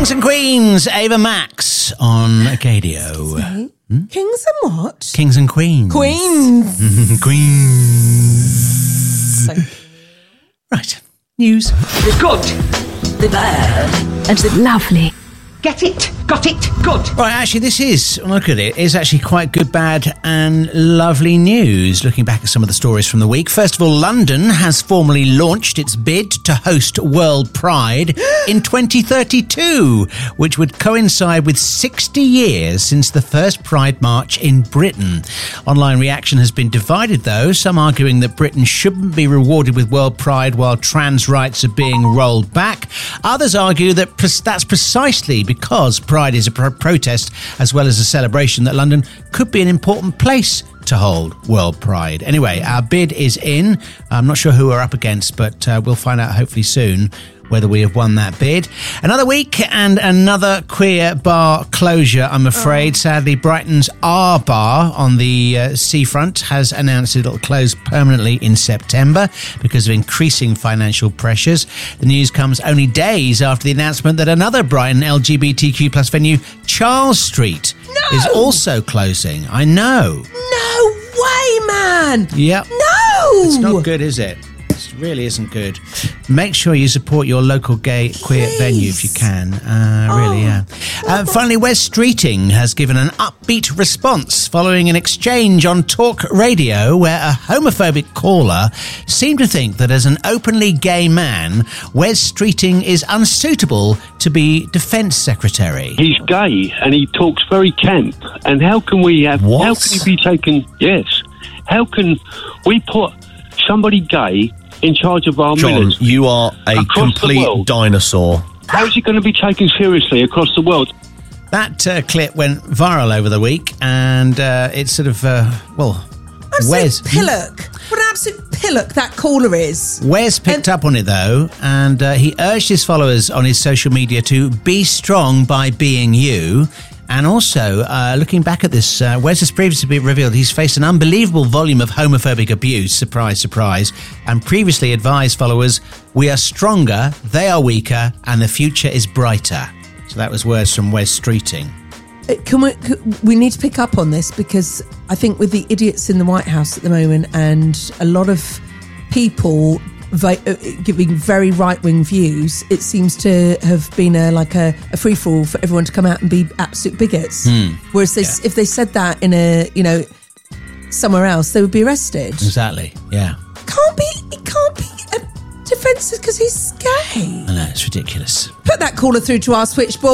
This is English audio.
Kings and Queens, Ava Max on Acadio. Kings and what? Kings and Queens. Queens. Queens. Right, news. The good, the bad, and the lovely. Get it? Got it? Good. Right, actually, this is, look at it, is actually quite good, bad and lovely news. Looking back at some of the stories from the week. First of all, London has formally launched its bid to host World Pride in 2032, which would coincide with 60 years since the first Pride March in Britain. Online reaction has been divided, though, some arguing that Britain shouldn't be rewarded with World Pride while trans rights are being rolled back. Others argue that that's precisely because Pride is a protest as well as a celebration that London could be an important place to hold World Pride. Anyway, our bid is in. I'm not sure who we're up against, but we'll find out hopefully soon whether we have won that bid. Another week and another queer bar closure, I'm afraid. Sadly, Brighton's R Bar on the seafront has announced it'll close permanently in September because of increasing financial pressures. The news comes only days after the announcement that another Brighton LGBTQ plus venue, Charles Street, is also closing. I know. No way, man. Yep. No. It's not good, is it? It really isn't good. Make sure you support your local gay queer venue if you can. Really, yeah. Finally, Wes Streeting has given an upbeat response following an exchange on Talk Radio where a homophobic caller seemed to think that as an openly gay man, Wes Streeting is unsuitable to be Defence Secretary. He's gay and he talks very camp. And how can we have... What? How can he be taken... Yes. How can we put somebody gay in charge of our John, millers? you are a complete dinosaur. How is he going to be taken seriously across the world? That clip went viral over the week, and it's sort of, Wes... Pillock. What an absolute pillock that caller is. Wes picked up on it, though, and he urged his followers on his social media to be strong by being you. And also, looking back at this, Wes has previously revealed he's faced an unbelievable volume of homophobic abuse, surprise, surprise, and previously advised followers, we are stronger, they are weaker, and the future is brighter. So that was words from Wes Streeting. We need to pick up on this because I think with the idiots in the White House at the moment and a lot of people giving very right-wing views, it seems to have been a free-for-all for everyone to come out and be absolute bigots. Whereas if they said that in somewhere else, they would be arrested. Exactly, yeah. It can't be a defence because he's gay. I know, it's ridiculous. Put that caller through to our switchboard.